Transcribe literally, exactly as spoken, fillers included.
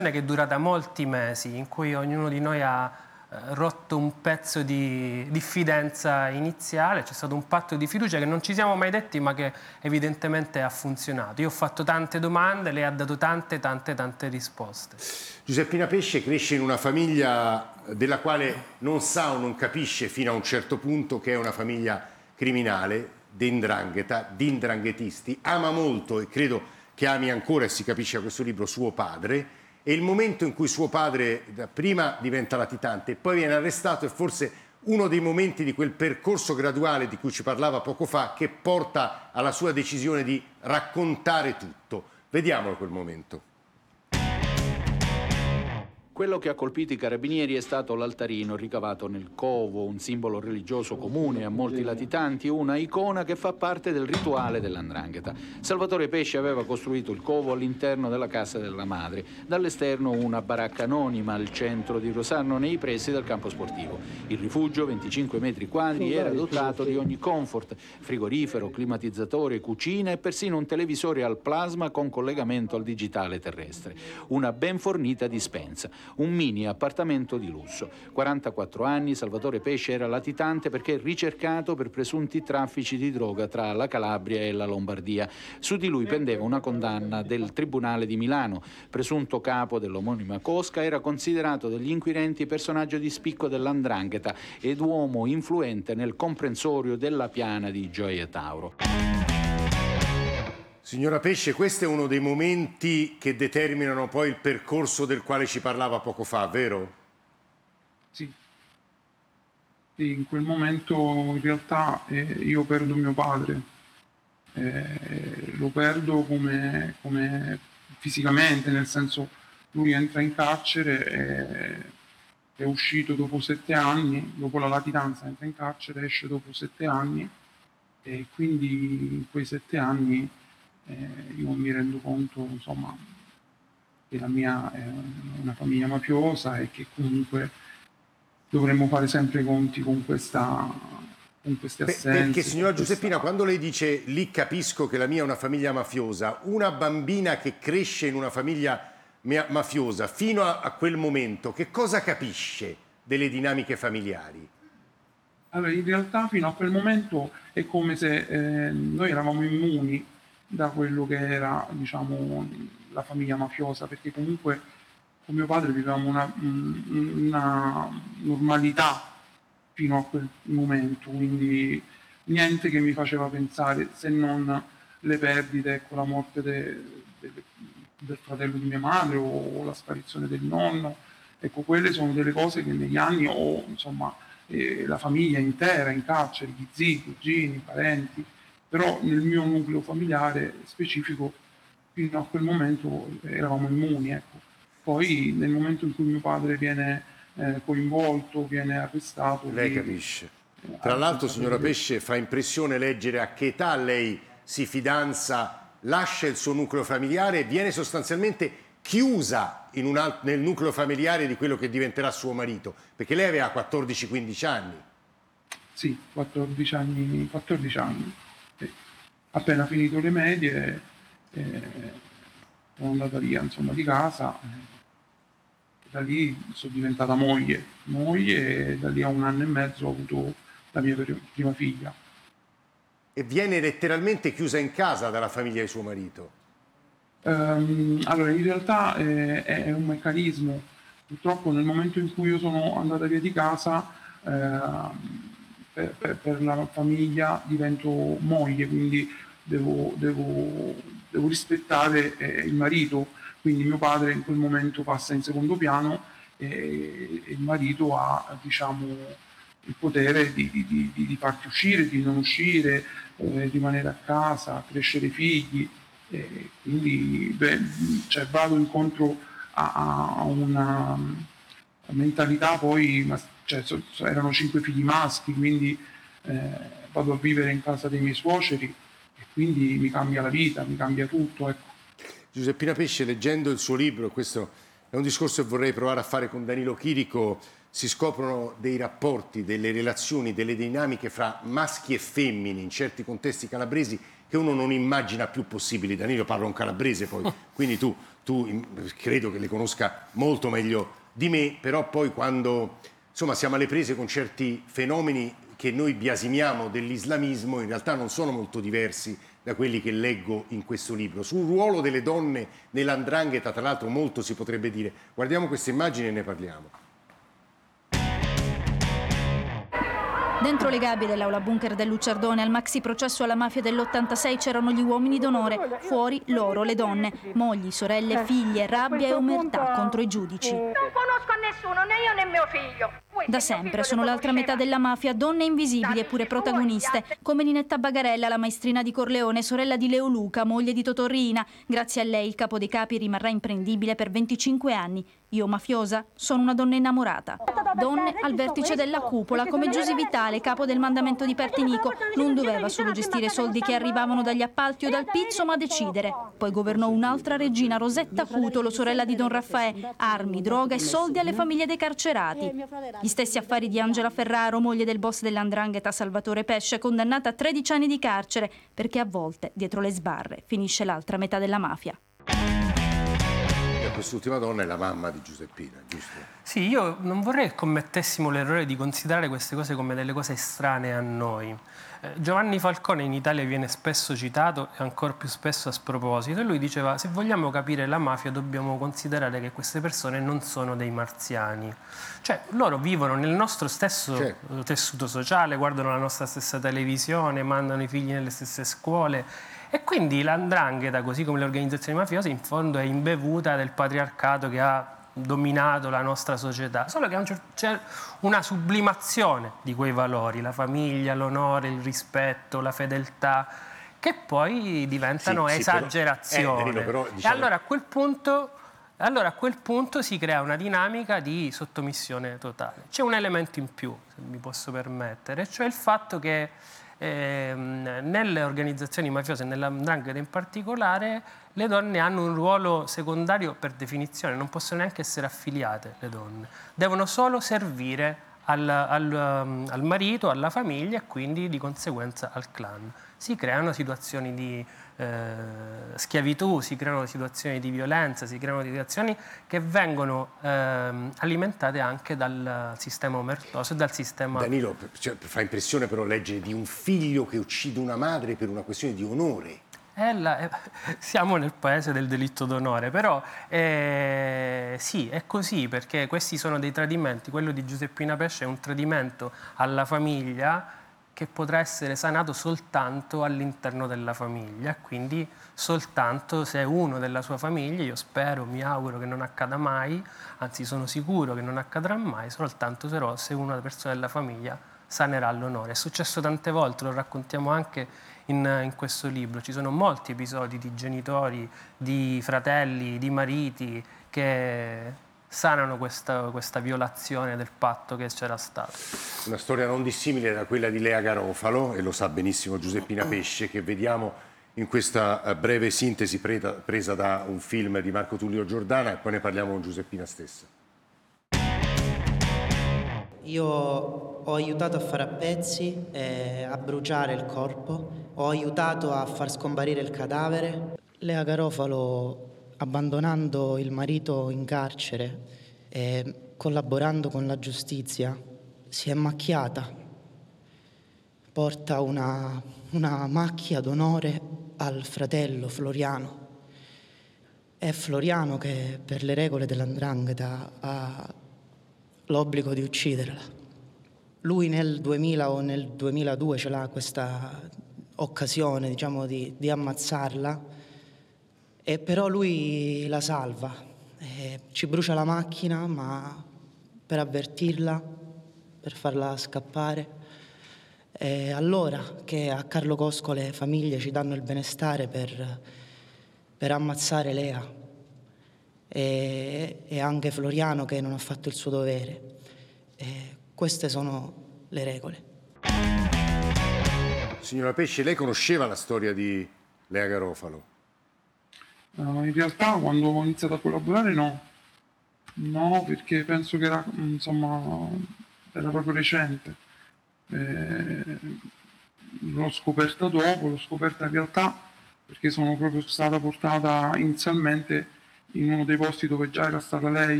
che è durata molti mesi, in cui ognuno di noi ha eh, rotto un pezzo di diffidenza iniziale, c'è stato un patto di fiducia che non ci siamo mai detti ma che evidentemente ha funzionato. Io ho fatto tante domande, lei ha dato tante tante tante risposte. Giuseppina Pesce cresce in una famiglia della quale non sa o non capisce fino a un certo punto che è una famiglia criminale, di 'ndrangheta, di 'ndranghetisti, ama molto e credo che ami ancora, e si capisce da questo libro, suo padre. E il momento in cui suo padre prima diventa latitante e poi viene arrestato è forse uno dei momenti di quel percorso graduale di cui ci parlava poco fa, che porta alla sua decisione di raccontare tutto. Vediamolo quel momento. Quello che ha colpito i carabinieri è stato l'altarino ricavato nel covo, un simbolo religioso comune a molti latitanti, una icona che fa parte del rituale dell'Andrangheta. Salvatore Pesce aveva costruito il covo all'interno della casa della madre, dall'esterno una baracca anonima al centro di Rosarno, nei pressi del campo sportivo. Il rifugio, venticinque metri quadri, era dotato di ogni comfort: frigorifero, climatizzatore, cucina e persino un televisore al plasma con collegamento al digitale terrestre. Una ben fornita dispensa. Un mini appartamento di lusso. quarantaquattro anni, Salvatore Pesce era latitante perché ricercato per presunti traffici di droga tra la Calabria e la Lombardia. Su di lui pendeva una condanna del Tribunale di Milano. Presunto capo dell'omonima cosca, era considerato dagli inquirenti personaggio di spicco dell'Andrangheta ed uomo influente nel comprensorio della piana di Gioia Tauro. Signora Pesce, questo è uno dei momenti che determinano poi il percorso del quale ci parlava poco fa, vero? Sì. Sì, in quel momento in realtà eh, io perdo mio padre, eh, lo perdo come, come fisicamente, nel senso lui entra in carcere, eh, è uscito dopo sette anni, dopo la latitanza entra in carcere, esce dopo sette anni e quindi in quei sette anni Eh, io mi rendo conto, insomma, che la mia è una famiglia mafiosa e che comunque dovremmo fare sempre i conti con questa con queste assenze. Perché, signora questa... Giuseppina, quando lei dice lì capisco che la mia è una famiglia mafiosa, una bambina che cresce in una famiglia mafiosa fino a, a quel momento, che cosa capisce delle dinamiche familiari? Allora, in realtà fino a quel momento è come se eh, noi eravamo immuni da quello che era, diciamo, la famiglia mafiosa, perché comunque con mio padre vivevamo una, una normalità fino a quel momento, quindi niente che mi faceva pensare, se non le perdite, ecco, la morte de, de, del fratello di mia madre o la sparizione del nonno, ecco, quelle sono delle cose che negli anni ho, insomma, eh, la famiglia intera in carcere, gli zii, cugini, parenti, però nel mio nucleo familiare specifico fino a quel momento eravamo immuni, ecco. Poi nel momento in cui mio padre viene eh, coinvolto, viene arrestato... Lei lì, capisce. eh, Tra l'altro, signora vedere. Pesce, fa impressione leggere a che età lei si fidanza, lascia il suo nucleo familiare e viene sostanzialmente chiusa in un alt- nel nucleo familiare di quello che diventerà suo marito, perché lei aveva quattordici quindici anni. Sì, quattordici anni. quattordici anni. Appena finito le medie eh, sono andata via, insomma, di casa, da lì sono diventata moglie, moglie e da lì a un anno e mezzo ho avuto la mia prima figlia. E viene letteralmente chiusa in casa dalla famiglia di suo marito. Um, allora, in realtà eh, è un meccanismo. Purtroppo nel momento in cui io sono andata via di casa, eh, Per, per, per la famiglia divento moglie, quindi devo, devo, devo rispettare eh, il marito, quindi mio padre in quel momento passa in secondo piano e, e il marito ha, diciamo, il potere di, di, di, di farti uscire, di non uscire, eh, rimanere a casa, crescere i figli, eh, quindi beh, cioè, vado incontro a, a una mentalità poi, ma, cioè, so, so, erano cinque figli maschi, quindi eh, vado a vivere in casa dei miei suoceri e quindi mi cambia la vita, mi cambia tutto, ecco. Giuseppina Pesce, leggendo il suo libro, questo è un discorso che vorrei provare a fare con Danilo Chirico, si scoprono dei rapporti, delle relazioni, delle dinamiche fra maschi e femmine in certi contesti calabresi che uno non immagina più possibili. Danilo parla un calabrese poi, quindi tu, tu credo che le conosca molto meglio di me, però poi quando insomma siamo alle prese con certi fenomeni che noi biasimiamo dell'islamismo, in realtà non sono molto diversi da quelli che leggo in questo libro. Sul ruolo delle donne nell'andrangheta, tra l'altro, molto si potrebbe dire. Guardiamo queste immagini e ne parliamo. Dentro le gabbie dell'aula bunker del Luciardone al maxi processo alla mafia dell'ottantasei c'erano gli uomini d'onore, fuori loro le donne, mogli, sorelle, figlie, rabbia e omertà contro i giudici. Non conosco nessuno, né io né mio figlio. Da sempre sono l'altra metà della mafia, donne invisibili eppure protagoniste, come Ninetta Bagarella, la maestrina di Corleone, sorella di Leo Luca, moglie di Totò Riina. Grazie a lei il capo dei capi rimarrà imprendibile per venticinque anni. Io, mafiosa, sono una donna innamorata. Donne al vertice della cupola, come Giusy Vitale, capo del mandamento di Pertinico. Non doveva solo gestire soldi che arrivavano dagli appalti o dal pizzo, ma decidere. Poi governò un'altra regina, Rosetta Cutolo, sorella di Don Raffaè. Armi, droga e soldi alle famiglie dei carcerati. Gli stessi affari di Angela Ferraro, moglie del boss dell'andrangheta Salvatore Pesce, condannata a tredici anni di carcere, perché a volte, dietro le sbarre, finisce l'altra metà della mafia. Quest'ultima donna è la mamma di Giuseppina, giusto? Sì, io non vorrei che commettessimo l'errore di considerare queste cose come delle cose estranee a noi. Eh, Giovanni Falcone in Italia viene spesso citato e ancora più spesso a sproposito, e lui diceva: se vogliamo capire la mafia dobbiamo considerare che queste persone non sono dei marziani. Cioè, loro vivono nel nostro stesso certo. tessuto sociale, guardano la nostra stessa televisione, mandano i figli nelle stesse scuole. E quindi l'andrangheta, così come le organizzazioni mafiose, in fondo è imbevuta del patriarcato che ha dominato la nostra società, solo che c'è una sublimazione di quei valori, la famiglia, l'onore, il rispetto, la fedeltà, che poi diventano sì, esagerazioni. Sì, però, eh, diciamo... E allora a quel punto... Allora a quel punto si crea una dinamica di sottomissione totale. C'è un elemento in più, se mi posso permettere, cioè il fatto che eh, nelle organizzazioni mafiose, nell'andrangheta in particolare, le donne hanno un ruolo secondario per definizione, non possono neanche essere affiliate le donne, devono solo servire al, al, al marito, alla famiglia e quindi di conseguenza al clan. Si creano situazioni di eh, schiavitù, si creano situazioni di violenza, si creano situazioni che vengono eh, alimentate anche dal sistema omertoso e dal sistema... Danilo, cioè, fa impressione però leggere di un figlio che uccide una madre per una questione di onore. Eh, la, eh, siamo nel paese del delitto d'onore, però eh, sì, è così, perché questi sono dei tradimenti. Quello di Giuseppina Pesce è un tradimento alla famiglia che potrà essere sanato soltanto all'interno della famiglia, quindi soltanto se uno della sua famiglia, io spero, mi auguro che non accada mai, anzi sono sicuro che non accadrà mai, soltanto però se una persona della famiglia sanerà l'onore. È successo tante volte, lo raccontiamo anche in, in questo libro, ci sono molti episodi di genitori, di fratelli, di mariti che sanano questa, questa violazione del patto che c'era stato. Una storia non dissimile da quella di Lea Garofalo, e lo sa benissimo Giuseppina Pesce, che vediamo in questa breve sintesi preta, presa da un film di Marco Tullio Giordana, e poi ne parliamo con Giuseppina stessa. Io ho aiutato a fare a pezzi, eh, a bruciare il corpo, ho aiutato a far scomparire il cadavere. Lea Garofalo, abbandonando il marito in carcere e collaborando con la giustizia, si è macchiata. Porta una, una macchia d'onore al fratello Floriano. È Floriano che per le regole dell'andrangheta ha l'obbligo di ucciderla. Lui nel duemila o nel duemiladue ce l'ha questa occasione, diciamo, di, di ammazzarla, e però lui la salva, e ci brucia la macchina, ma per avvertirla, per farla scappare. E allora che a Carlo Cosco le famiglie ci danno il benestare per, per ammazzare Lea, e, e anche Floriano che non ha fatto il suo dovere. E queste sono le regole. Signora Pesce, lei conosceva la storia di Lea Garofalo? Uh, in realtà quando ho iniziato a collaborare no, No, perché penso che era, insomma, era proprio recente. Eh, l'ho scoperta dopo, l'ho scoperta in realtà perché sono proprio stata portata inizialmente in uno dei posti dove già era stata lei